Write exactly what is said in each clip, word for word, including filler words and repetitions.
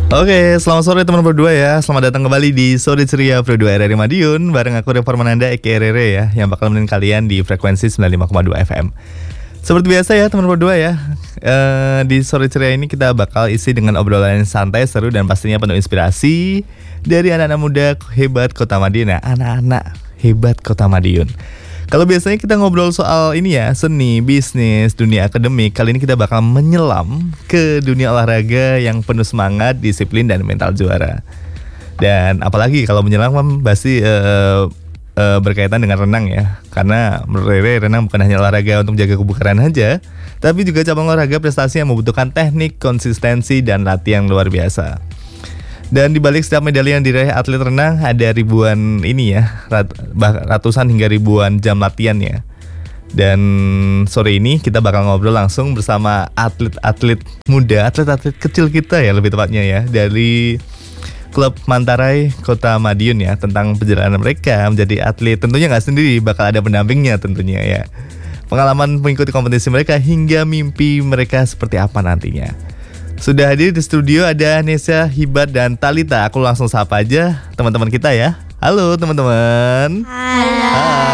Oke, selamat sore teman berdua ya. Selamat datang kembali di Sore Ceria Pro dua R R I Madiun. Bareng aku Revo Mananda Eka Rere ya, yang bakal menemani kalian di frekuensi sembilan puluh lima koma dua F M. Seperti biasa ya teman berdua ya, uh, di Sore Ceria ini kita bakal isi dengan obrolan santai, seru, dan pastinya penuh inspirasi dari anak-anak muda hebat Kota Madiun ya. Anak-anak hebat Kota Madiun. Kalau biasanya kita ngobrol soal ini ya, seni, bisnis, dunia akademik, kali ini kita bakal menyelam ke dunia olahraga yang penuh semangat, disiplin, dan mental juara. Dan apalagi kalau menyelam kan pasti uh, uh, berkaitan dengan renang ya. Karena menurut Rere, renang bukan hanya olahraga untuk jaga kebugaran aja, tapi juga cabang olahraga prestasi yang membutuhkan teknik, konsistensi, dan latihan luar biasa. Dan di balik setiap medali yang diraih atlet renang ada ribuan ini ya, rat, ratusan hingga ribuan jam latihan ya. Dan sore ini kita bakal ngobrol langsung bersama atlet-atlet muda, atlet-atlet kecil kita ya lebih tepatnya ya, dari klub Mantarai Kota Madiun ya, tentang perjalanan mereka menjadi atlet. Tentunya nggak sendiri, bakal ada pendampingnya tentunya ya. Pengalaman mengikuti kompetisi mereka hingga mimpi mereka seperti apa nantinya. Sudah hadir di studio ada Nesya, Hibat, dan Talita. Aku langsung sapa aja teman-teman kita ya. Halo teman-teman. Halo.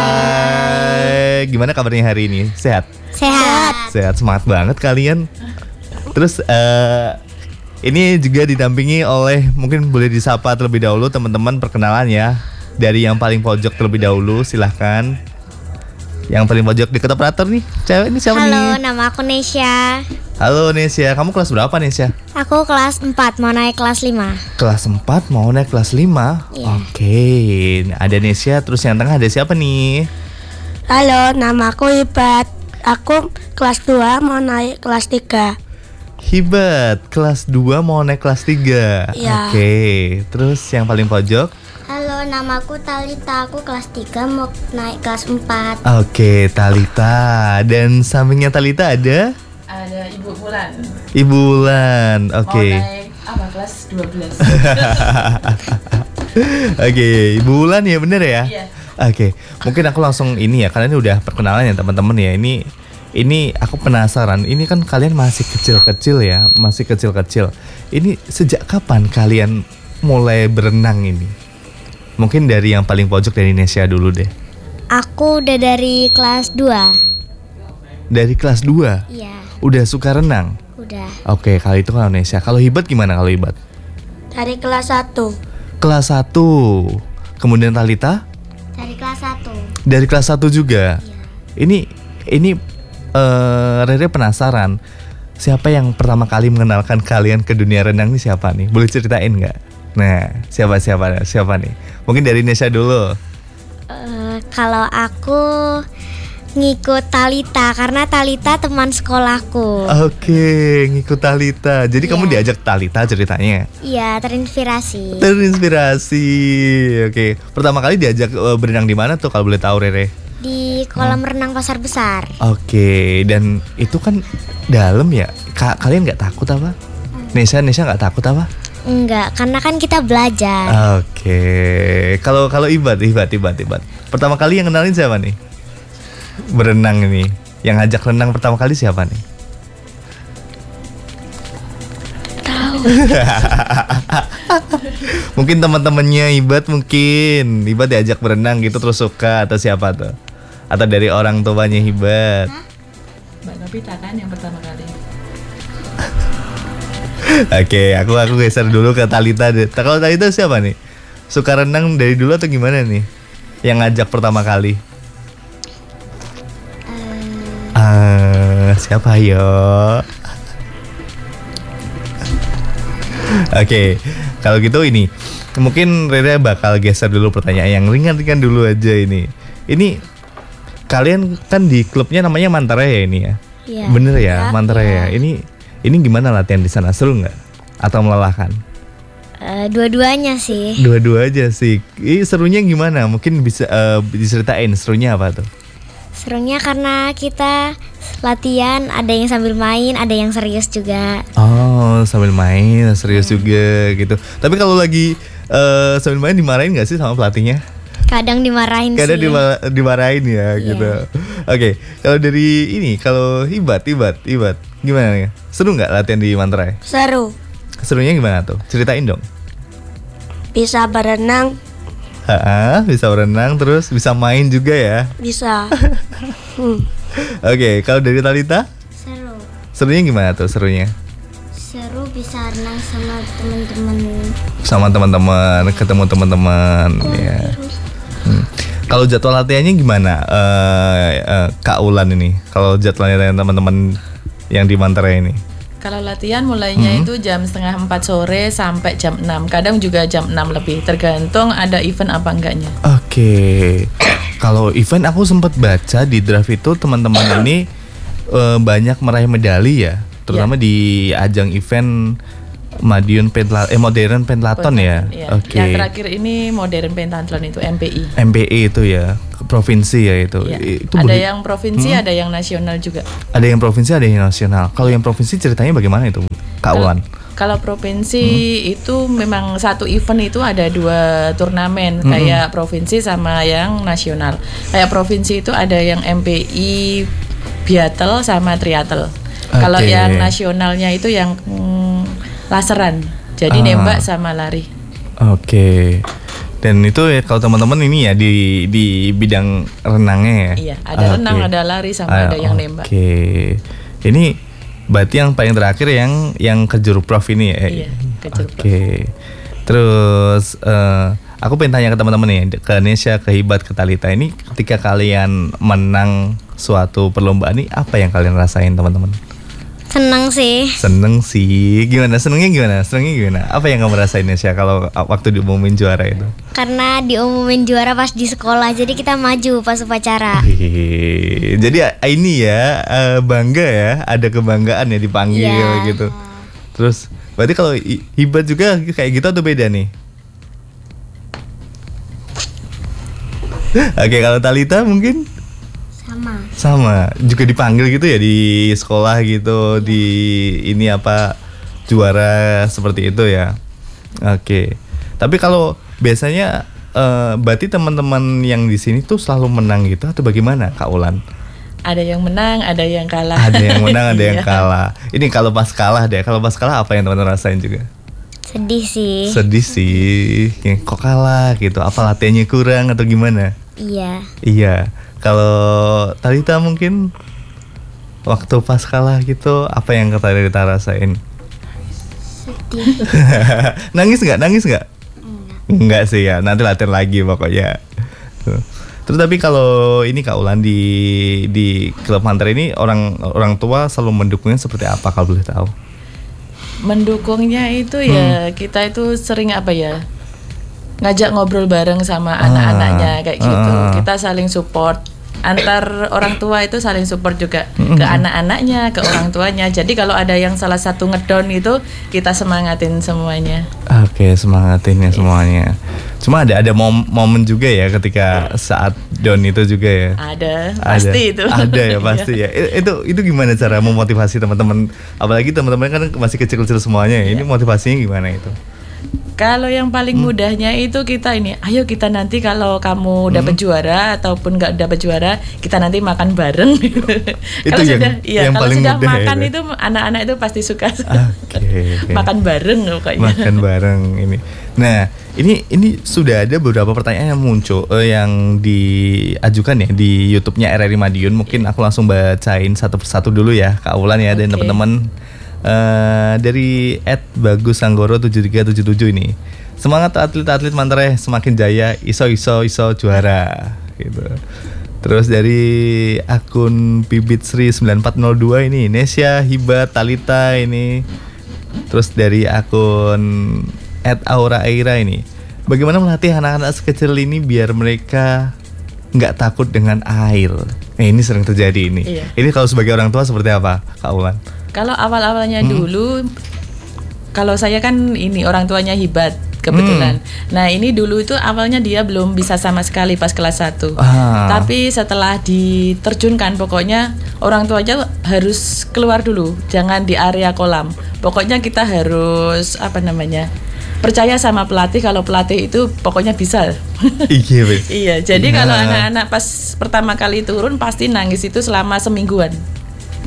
Hai. Gimana kabarnya hari ini? Sehat? Sehat. Sehat, semangat banget kalian. Terus uh, ini juga didampingi oleh, mungkin boleh disapa terlebih dahulu teman-teman, perkenalan ya. Dari yang paling pojok terlebih dahulu, silahkan. Yang paling pojok dekat operator nih, cewek ini siapa? Halo, nih? Halo, nama aku Nesya. Halo Nesya, kamu kelas berapa Nesya? Aku kelas empat, mau naik kelas lima. Kelas empat mau naik kelas lima? Iya. Oke, ada Nesya, terus yang tengah ada siapa nih? Halo, nama aku Hibat. Aku kelas dua mau naik kelas tiga. Hibat, kelas dua mau naik kelas tiga. Iya. Oke, terus yang paling pojok? Halo, namaku Talita. Aku kelas tiga mau naik kelas empat. Oke, Talita. Dan sampingnya Talita ada? Ada Ibu Bulan. Ibu Bulan, oke. Mau naik apa, kelas dua belas. Oke, Ibu Bulan ya, bener ya? Iya. Oke, mungkin aku langsung ini ya, kalian udah perkenalan ya teman-teman ya. Ini ini aku penasaran. Ini kan kalian masih kecil-kecil ya, masih kecil-kecil. Ini sejak kapan kalian mulai berenang ini? Mungkin dari yang paling pojok, dari Nesya dulu deh. Aku udah dari kelas dua. Dari kelas dua? Iya, Udah suka renang? udah. Oke, kali itu kalau Nesya. Kalau Hibat gimana kalau Hibat? Dari kelas satu. Kelas satu. Kemudian Talita? Dari kelas satu. Dari kelas satu juga? Iya. Ini ini uh, Rere penasaran, siapa yang pertama kali mengenalkan kalian ke dunia renang ini siapa nih? Boleh ceritain nggak? Nah, siapa siapa siapa nih? Mungkin dari Nesya dulu. Uh, kalau aku ngikut Talita, karena Talita teman sekolahku. Oke, ngikut Talita. Jadi Iya. kamu diajak Talita ceritanya? Iya, terinspirasi. Terinspirasi. Oke, pertama kali diajak uh, berenang di mana tuh kalau boleh tahu Rere? Di kolam renang Pasar Besar. Oke, dan itu kan dalam ya. Ka- kalian nggak takut apa? Nesya, Nesya nggak takut apa? Enggak, karena kan kita belajar. Oke, kalau kalau Ibat, Ibat, Ibat, Ibat. Pertama kali yang kenalin siapa nih? Berenang ini. Yang ngajak renang pertama kali siapa nih? Tahu. Mungkin teman-temannya Ibat, mungkin Ibat diajak berenang gitu terus suka, atau siapa tuh? Atau dari orang tuanya Ibat? Mbak Novita kan yang pertama kali. Oke, aku aku geser dulu ke Talita deh. Kalau Talita siapa nih? Suka renang dari dulu atau gimana nih? Yang ngajak pertama kali? Ah, siapa yo? Oke, kalau gitu ini mungkin Rere bakal geser dulu pertanyaan yang ringan-ringan dulu aja ini. Ini kalian kan di klubnya namanya Mantarai ya ini ya? Iya. Bener ya, Iya. Mantarai ya. Ini ini gimana latihan di sana, seru nggak? Atau melelahkan? Uh, dua-duanya sih. Dua-dua aja sih. Ini serunya gimana? Mungkin bisa uh, diceritain serunya apa tuh? Serunya karena kita latihan, ada yang sambil main, ada yang serius juga. Oh, sambil main, serius juga gitu. Tapi kalau lagi uh, sambil main dimarahin nggak sih sama pelatihnya? Kadang dimarahin Kadang sih. dima- dimarahin ya Iya. gitu. Oke, kalau dari ini, kalau Hibat, Hibat, Hibat, gimana nih? Seru nggak latihan di Mantarai? Seru. keseruannya gimana tuh? Ceritain dong. Bisa berenang, Ha, bisa berenang terus bisa main juga ya. bisa. Hmm. Oke, kalau dari Talita, Seru. serunya gimana tuh serunya? Seru bisa renang sama teman-teman. Sama teman-teman, ketemu teman-teman ya. Hmm. Kalau jadwal latihannya gimana, eh, eh, Kak Ulan ini? Kalau jadwalnya teman-teman yang di Mantara ini? Kalau latihan mulainya Mhm. itu jam setengah empat sore sampai jam enam. Kadang juga jam enam lebih, tergantung ada event apa enggaknya. Oke. Kalau event aku sempat baca di draft itu teman-teman ini eh, banyak meraih medali ya, terutama di ajang event Madiun Pentla eh Modern Pentathlon ya. Iya. Oke. Yang terakhir ini Modern Pentathlon itu M P I. M P I itu ya, ke provinsi ya itu. Iya. Itu Ada boleh- yang provinsi, ada yang nasional juga. ada yang provinsi, ada yang nasional. Kalau yang provinsi ceritanya bagaimana itu, Kak Kalau- Ulan? Kalau provinsi itu memang satu event itu ada dua turnamen, Hmm. kayak provinsi sama yang nasional. Kayak provinsi itu ada yang M P I, biathlon sama triathlon. Kalau Oke. yang nasionalnya itu yang mm, laseran, jadi Ah. nembak sama lari. Oke. Dan itu ya kalau teman-teman ini ya di di bidang renangnya ya. Iya, ada Oke. renang, ada lari, sama Ah, ada yang nembak. Oke. Ini berarti yang paling terakhir yang yang ke Juruprof ini ya. Iya, ke Juruprof. Oke. Terus eh, aku pengen tanya ke teman-teman nih, ke Nesya, ke Hibat, ke Talita ini, ketika kalian menang suatu perlombaan ini, apa yang kalian rasain teman-teman? Senang sih. Seneng sih. Gimana? Senengnya gimana? Senengnya gimana? Apa yang kamu rasain Nesya kalau waktu diumumin juara itu? Karena diumumin juara pas di sekolah, jadi kita maju pas upacara. Wih, jadi ah, ini ya eh, bangga ya, ada kebanggaan ya dipanggil Iya. gitu. Terus berarti kalau I- Hibat juga kayak gitu atau beda nih? Oke, kalau Talita mungkin Sama. sama, juga dipanggil gitu ya di sekolah gitu, di ini apa juara seperti itu ya. Oke. Tapi kalau biasanya eh, berarti teman-teman yang di sini tuh selalu menang gitu atau bagaimana, Kak Ulan? Ada yang menang, ada yang kalah. Ada yang menang, ada yang Iya. kalah. Ini kalau pas kalah deh, kalau pas kalah apa yang teman-teman rasain juga? Sedih sih. Sedih sih, ya, kok kalah gitu? Apa latihannya kurang atau gimana? Iya. Iya. Kalau Talita mungkin waktu pas kalah gitu, apa yang Talita rasain? Sedih. Nangis nggak? Nangis nggak? Enggak sih ya. Nanti latihan lagi pokoknya. Tuh. Terus tapi kalau ini Kak Ulan di di klub Mantara ini orang orang tua selalu mendukungnya seperti apa kalau boleh tahu? Mendukungnya itu ya kita itu sering apa ya, ngajak ngobrol bareng sama Ah, anak-anaknya kayak gitu. ah. Kita saling support, antar orang tua itu saling support juga ke anak-anaknya, ke orang tuanya. Jadi kalau ada yang salah satu ngedown itu kita semangatin semuanya. Oke, semangatin ya semuanya. Cuma ada ada mom- momen juga ya ketika saat down itu juga ya. Ada, Ada. pasti itu. Ada ya pasti ya. I- Itu itu gimana cara memotivasi teman-teman? Apalagi teman-teman kan masih kecil-kecil semuanya ya. Ini motivasinya gimana itu? Kalau yang paling Hmm. mudahnya itu kita ini, ayo kita nanti kalau kamu Hmm. dapat juara ataupun nggak dapat juara, kita nanti makan bareng. Itu kalau yang- sudah, iya, yang kalau paling sudah mudah ya makan itu. itu anak-anak itu pasti suka. Oke. oke. Makan bareng pokoknya. Makan bareng ini. Nah, ini ini sudah ada beberapa pertanyaan yang muncul eh, yang diajukan ya di YouTube-nya R R I Madiun. Mungkin aku langsung bacain satu persatu dulu ya, Kak Ulan ya, dan Oke. teman-teman. Eh, dari at Bagus Sanggoro tujuh tiga tujuh tujuh ini. Semangat atlet-atlet Mantara, semakin jaya, iso iso iso juara gitu. Terus dari akun Bibit Sri sembilan empat nol dua ini, Nesya, Hibat, Talita ini. Terus dari akun at Aura Aira ini, bagaimana melatih anak-anak sekecil ini biar mereka nggak takut dengan air? Eh, ini sering terjadi ini. Iya. Ini kalau sebagai orang tua seperti apa, Kak Ulan? Kalau awal-awalnya Hmm. dulu, kalau saya kan ini orang tuanya Hibat kebetulan. Hmm. Nah ini dulu itu awalnya dia belum bisa sama sekali pas kelas satu. Ah. Tapi setelah diterjunkan, pokoknya orang tuanya harus keluar dulu, jangan di area kolam. Pokoknya kita harus apa namanya, percaya sama pelatih, kalau pelatih itu pokoknya bisa. Iya, Be. Iya, jadi Nah. kalau anak-anak pas pertama kali turun pasti nangis itu selama semingguan.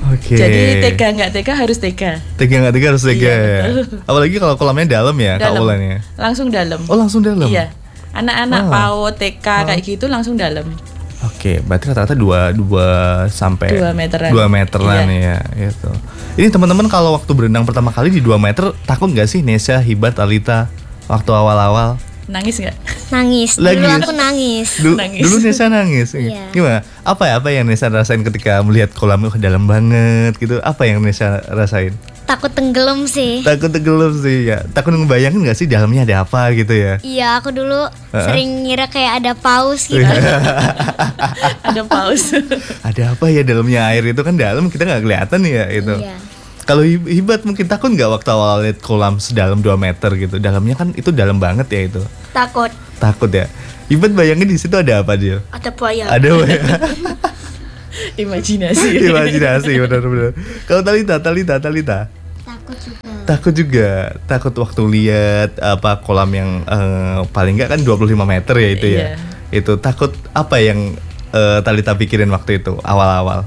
Oke. Jadi tega nggak tega harus tega. Tega nggak tega harus tega. Iya, Ya? betul. Apalagi kalau kolamnya dalam ya, Kak Dalam. Ulan ya. Langsung dalam. Oh langsung dalam. Iya. Anak-anak Ah. PAUD, T K kayak gitu langsung dalam. Oke, berarti rata-rata dua dua sampai Dua meteran. dua meteran Iya. ya, itu. Ini teman-teman kalau waktu berenang pertama kali di dua meter takut nggak sih Nesya, Hibat, Alita waktu awal-awal? Nangis nggak? Nangis. Lagi. Dulu aku nangis. Dulu, Nangis. dulu Nesya nangis. Iya. Gimana? Apa ya apa yang Nesya rasain ketika melihat kolamnya oh, dalam banget gitu? Apa yang Nesya rasain? Takut tenggelam sih. Takut tenggelam sih ya. Takut ngebayangin nggak sih dalamnya ada apa gitu ya? Iya, aku dulu Uh-uh. sering ngira kayak ada paus gitu. Ada pause. Ada apa ya dalamnya, air itu kan dalam kita nggak kelihatan ya itu. Iya. Kalau Hib- Hibat mungkin takut nggak waktu awal lihat kolam sedalam dua meter gitu? Dalamnya kan itu dalam banget ya itu. Takut Takut ya. Hibat bayangin di situ ada apa dia? ada buaya. Ada apa ya? Imajinasi. Imajinasi benar-benar. Kalau Talita, Talita, Talita. Takut juga. Takut juga, takut waktu lihat apa kolam yang eh, paling nggak kan dua puluh lima meter ya itu ya. Iya. Itu takut apa yang eh, Talita pikirin waktu itu awal-awal?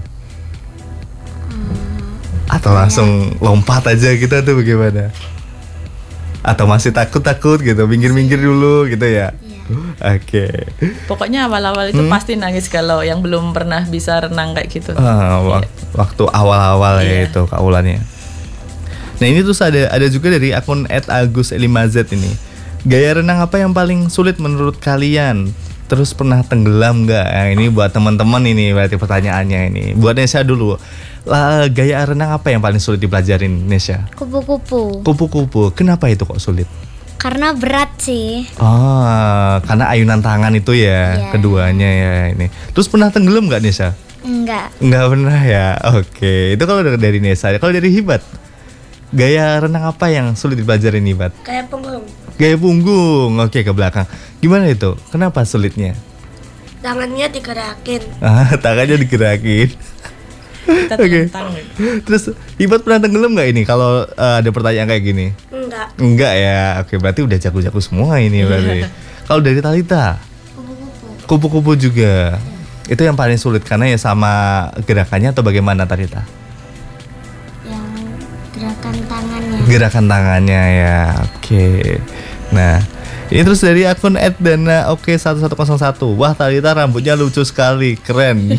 Atau langsung lompat aja gitu tuh bagaimana? Atau masih takut-takut gitu, minggir-minggir dulu gitu ya? Oke. Pokoknya awal-awal itu Hmm? pasti nangis kalau yang belum pernah bisa renang kayak gitu. Ah, wak- waktu awal-awal ya Iya. itu Kak Ulan ya. Nah ini terus ada ada juga dari akun et agus lima z ini. Gaya renang apa yang paling sulit menurut kalian? Terus pernah tenggelam nggak? Nah, ini buat teman-teman ini berarti pertanyaannya ini. Buat Nesya dulu. Lah, gaya renang apa yang paling sulit dipelajarin Nesya? Kupu-kupu. Kupu-kupu. Kenapa itu kok sulit? Karena berat sih. Oh, karena ayunan tangan itu ya, Iya. keduanya ya ini. Terus pernah tenggelam nggak Nesya? Enggak. Nggak pernah ya. Oke, itu kalau dari Nesa. Kalau dari Hibat, gaya renang apa yang sulit dipelajarin Hibat? Kayak punggung. Gaya punggung. Oke, ke belakang. Gimana itu? Kenapa sulitnya? Tangannya digerakin. Ah, tangannya digerakin. Kita Oke. telentang. Terus Hibat pernah tenggelam nggak ini? Kalau eh, ada pertanyaan kayak gini? Enggak. Enggak ya. Oke, berarti udah jago-jago semua ini berarti. Kalau dari Talita, kupu-kupu juga. Itu yang paling sulit karena ya sama gerakannya atau bagaimana Talita? Yang gerakan tangannya. Gerakan tangannya ya. Oke. Nah, ini terus dari akun et dana oke satu satu nol satu. Wah, Talita rambutnya lucu sekali, keren.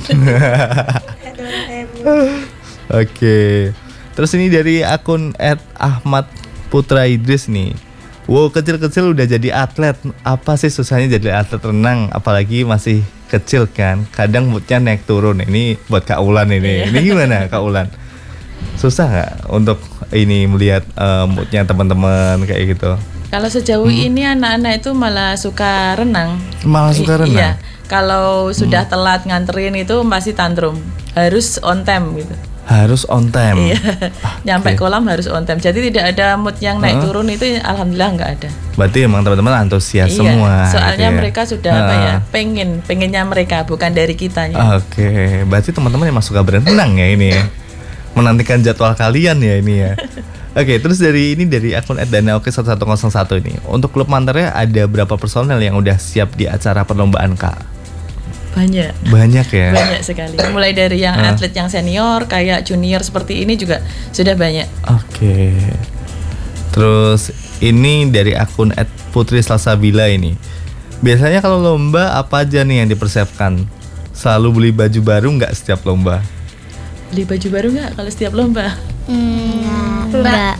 Oke. Terus ini dari akun et ahmad putra idris nih. Wow, kecil-kecil udah jadi atlet. Apa sih susahnya jadi atlet renang? Apalagi masih kecil kan. Kadang moodnya naik turun. Ini buat Kak Ulan ini. Ini gimana Kak Ulan? Susah nggak untuk ini melihat uh, moodnya teman-teman kayak gitu? Kalau sejauh ini anak-anak itu malah suka renang. Malah suka I- renang? Iya. Kalau sudah telat nganterin itu pasti tantrum. Harus on time gitu. Harus on time. Iya. Nyampe oke. kolam harus on time. Jadi tidak ada mood yang naik Hah? turun itu alhamdulillah nggak ada. Berarti emang teman-teman antusias Iya, semua. soalnya gitu ya. mereka sudah apa ya, Ah, pengen, pengennya mereka bukan dari kitanya. Oke, berarti teman-teman emang suka berenang ya ini ya. Menantikan jadwal kalian ya ini ya. Oke, terus dari ini dari akun et dana oke satu satu nol satu ini. Untuk klub Mantarnya ada berapa personel yang udah siap di acara perlombaan Kak? Banyak, Banyak ya. banyak sekali. Mulai dari yang Ah. atlet yang senior, kayak junior seperti ini juga sudah banyak. Oke. Terus ini dari akun et putri salsabila ini. Biasanya kalau lomba apa aja nih yang dipersiapkan? Selalu beli baju baru nggak setiap lomba? Beli baju baru nggak kalau setiap lomba? Hmm, enggak.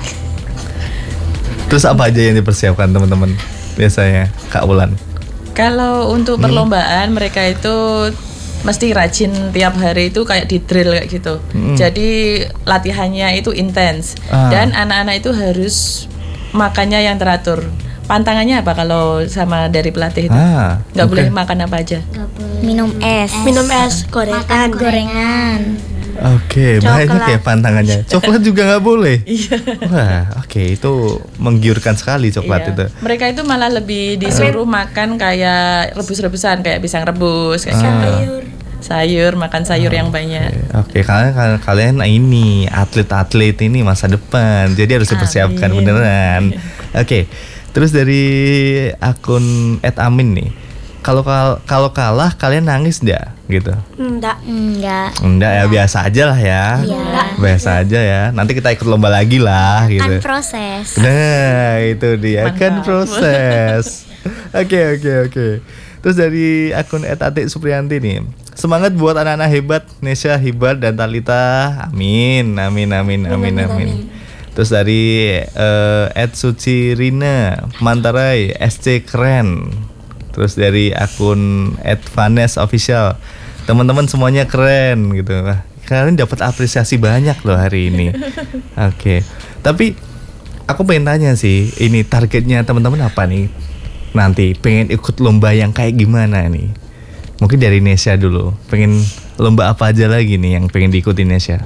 Terus apa aja yang dipersiapkan teman-teman biasanya Kak Ulan? Kalau untuk perlombaan mereka itu mesti rajin tiap hari itu kayak di drill kayak gitu. Mm. Jadi latihannya itu intens Ah. dan anak-anak itu harus makannya yang teratur. Pantangannya apa kalau sama dari pelatih itu? Ah, Nggak oke. boleh makan apa aja. Minum es. Minum es gorengan. Gorengan. Oke, banyak Coklat. ya pantangannya. Coklat juga nggak boleh. Iya. Wah, oke itu menggiurkan sekali coklat Iya. itu. Mereka itu malah lebih disuruh makan kayak rebus-rebusan kayak pisang rebus kayak gitu. Ah. Sayur. Sayur, makan sayur yang banyak. Oke, kalian kalian- kalian ini atlet-atlet ini masa depan, jadi harus dipersiapkan Amin. beneran. Oke, terus dari akun et amin nih, kalau kal- kalau kalah kalian nangis enggak gitu? Enggak. Enggak. Enggak ya, biasa aja lah ya. Iya. Biasa aja ya. Nanti kita ikut lomba lagi lah gitu. Kan proses. Nah, itu dia Mantap. kan proses. Oke, oke, oke. Terus dari akun et atik supriyanti nih. Semangat buat anak-anak hebat, Nesya, Hibat dan Talita. Amin, amin, amin, amin, amin. Terus dari uh, et suci rina, Mantarai, S C keren. Terus dari akun et vanes official. Teman-teman semuanya keren gitu. Wah, kalian dapat apresiasi banyak loh hari ini. Oke. Tapi aku pengen tanya sih, ini targetnya teman-teman apa nih? Nanti pengen ikut lomba yang kayak gimana nih? Mungkin dari Nesya dulu. Pengen lomba apa aja lagi nih yang pengen diikuti Nesya?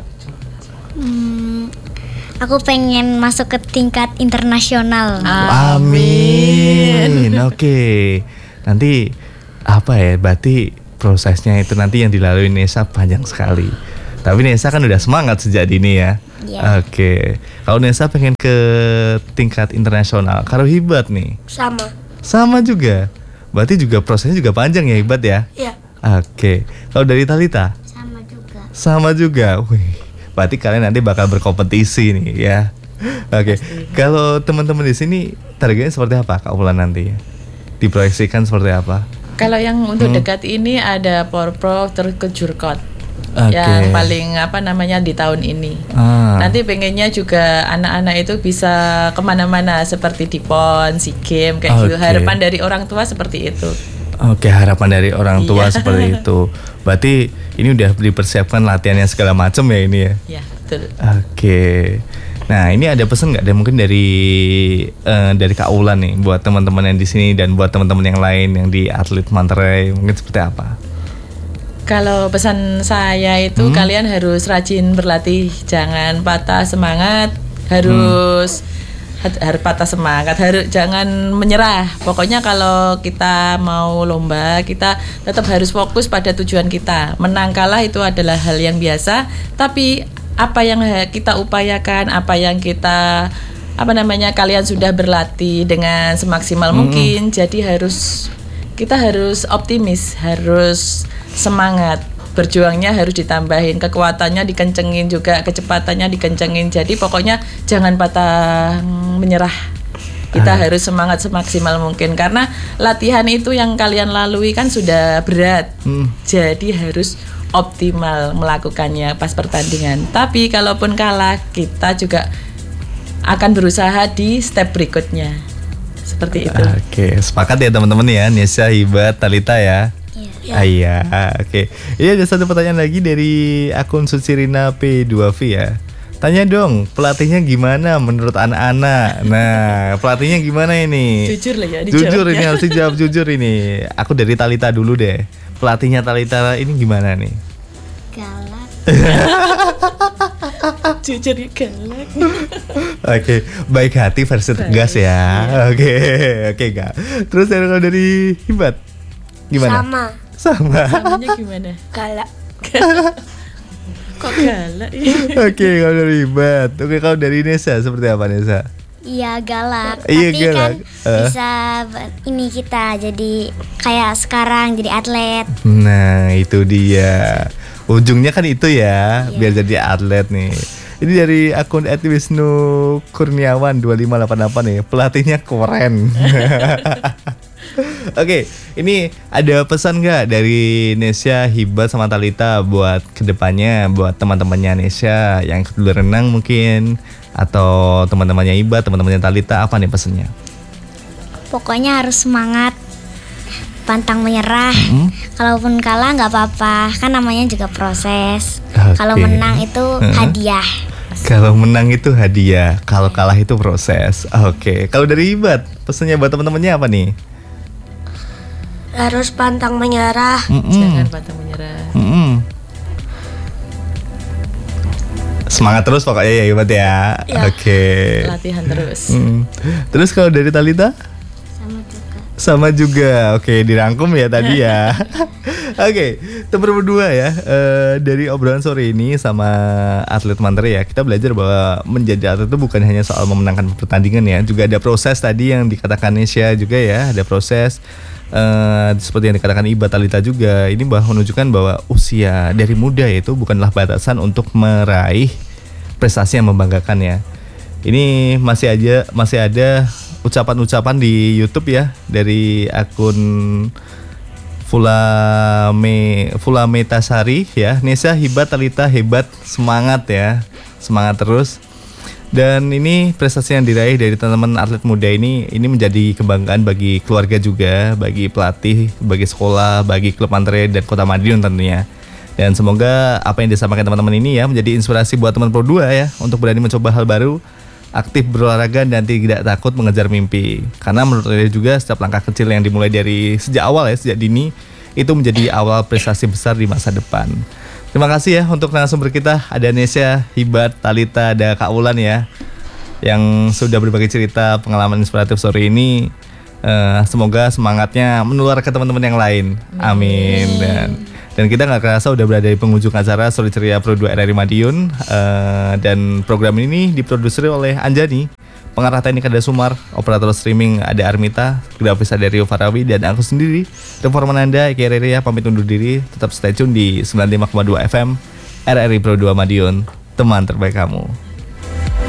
Hmm, aku pengen masuk ke tingkat internasional. Amin. Oke. Nanti apa ya? Berarti prosesnya itu nanti yang dilalui Nesa panjang sekali. Tapi Nesa kan udah semangat sejak dini ya. Iya. Oke. Kalau Nesa pengen ke tingkat internasional, kalau Hibat nih Sama. sama juga. Berarti juga prosesnya juga panjang ya Hibat ya. Iya. Oke. Kalau dari Talita Sama juga. sama juga. Wih. Berarti kalian nanti bakal berkompetisi nih ya. Oke. Kalau teman-teman di sini targetnya seperti apa Kak Ulan nanti? Diproyeksikan seperti apa? Kalau yang untuk Hmm. dekat ini ada Porprov terus ke Jurkot. Oke. Yang paling apa namanya di tahun ini. Ah. Nanti pengennya juga anak-anak itu bisa kemana-mana seperti di P O N, SEA Games kayak gitu. Oke. Harapan dari orang tua seperti itu. Oke, harapan dari orang tua Iya. seperti itu. Berarti ini udah dipersiapkan latihannya segala macam ya ini ya. Ya betul. Oke. Nah, ini ada pesan nggak? Ada mungkin dari eh, dari Kak Ulan nih buat teman-teman yang di sini dan buat teman-teman yang lain yang di atlet Mantarai mungkin seperti apa? Kalau pesan saya itu Hmm. kalian harus rajin berlatih, jangan patah semangat, harus ha- harus patah semangat, harus jangan menyerah. Pokoknya kalau kita mau lomba, kita tetap harus fokus pada tujuan kita. Menang kalah itu adalah hal yang biasa, tapi apa yang ha- kita upayakan, apa yang kita apa namanya kalian sudah berlatih dengan semaksimal mungkin. Jadi harus kita harus optimis, harus semangat. Berjuangnya harus ditambahin, kekuatannya dikencengin juga, kecepatannya dikencengin. Jadi pokoknya jangan patah menyerah. Kita Ah. harus semangat semaksimal mungkin karena latihan itu yang kalian lalui kan sudah berat. Hmm. Jadi harus optimal melakukannya pas pertandingan. Tapi kalaupun kalah, kita juga akan berusaha di step berikutnya. Seperti itu. Oke, sepakat ya teman-teman ya, Nesya, Hibat, Talita ya. Iya. Ah, iya, oke. Ini ada satu pertanyaan lagi dari akun Susirina P dua V ya. Tanya dong, pelatihnya gimana menurut anak-anak? Nah, pelatihnya gimana ini? Jujur lah ya Jujur ini dijawabnya. harus dijawab jujur ini. Aku dari Talita dulu deh. Pelatihnya Talita ini gimana nih? Galak. Jujur ya galak. Oke, baik hati versi tegas Baik, ya. Oke, oke Kak. Terus dari kalau dari Hibat gimana? Sama. Sama. Namanya gimana? Galak. Kok galak ya? Oke, kalau dari Hibat. Oke, kalau dari Nesa seperti apa Nesa? Iya galak. Iya, Tapi galak. kan Eh. bisa ber- ini kita jadi kayak sekarang jadi atlet. Nah, itu dia. Ujungnya kan itu ya, biar jadi atlet nih. Ini dari akun et wisnu kurniawan dua lima delapan delapan nih. Pelatihnya keren. Oke, ini ada pesan nggak dari Nesya, Hibat sama Talita buat kedepannya, buat teman-temannya Nesya yang ikut dulu renang mungkin, atau teman-temannya Hibat, teman-temannya Talita, apa nih pesannya? Pokoknya harus semangat, pantang menyerah. Hmm? Kalaupun kalah nggak apa-apa, kan namanya juga proses. Oke. Kalau menang itu Heeh. hadiah. Kalau menang itu hadiah, kalau kalah itu proses. Oke, kalau dari Hibat, pesannya buat teman-temannya apa nih? Harus pantang menyerah. Mm-mm. Jangan patah menyerah. Mm-mm. Semangat terus pokoknya ya Hibat ya. Ya. Oke. Latihan terus. Mm. Terus kalau dari Talita? Sama juga. Sama juga. Oke, dirangkum ya tadi ya. Oke, teman berdua ya. eh, dari obrolan sore ini sama atlet Mantarai ya, kita belajar bahwa menjadi atlet itu bukan hanya soal memenangkan pertandingan ya, juga ada proses tadi yang dikatakan Nesya juga ya, ada proses Uh, seperti yang dikatakan Iba Talita juga, ini bahwa menunjukkan bahwa usia dari muda itu bukanlah batasan untuk meraih prestasi yang membanggakan ya. Ini masih aja masih ada ucapan-ucapan di YouTube ya dari akun Fulame Fulametasari ya. Nesa Hiba Talita hebat, semangat ya, semangat terus. Dan ini prestasi yang diraih dari teman-teman atlet muda ini ini menjadi kebanggaan bagi keluarga juga, bagi pelatih, bagi sekolah, bagi klub Antre dan Kota Madiun tentunya. Dan semoga apa yang disampaikan teman-teman ini ya menjadi inspirasi buat teman Pro dua ya untuk berani mencoba hal baru, aktif berolahraga dan tidak takut mengejar mimpi. Karena menurut saya juga setiap langkah kecil yang dimulai dari sejak awal ya, sejak dini itu menjadi awal prestasi besar di masa depan. Terima kasih ya untuk narasumber kita, ada Nesya, Hibat, Talita, ada Kak Ulan ya, yang sudah berbagi cerita pengalaman inspiratif sore ini. Uh, semoga semangatnya menular ke teman-teman yang lain. Amin. Dan dan kita nggak kerasa udah berada di penghujung acara Sore Ceria Pro dua R R I Madiun. Uh, dan program ini diproduksi oleh Anjani, pengarah teknik ada Sumar, operator streaming ada Armita, grafis ada Rio Farawi, dan aku sendiri Reformananda Eki Rere ya pamit undur diri. Tetap stay tune di sembilan puluh lima koma dua F M R R I Pro dua Madiun, teman terbaik kamu.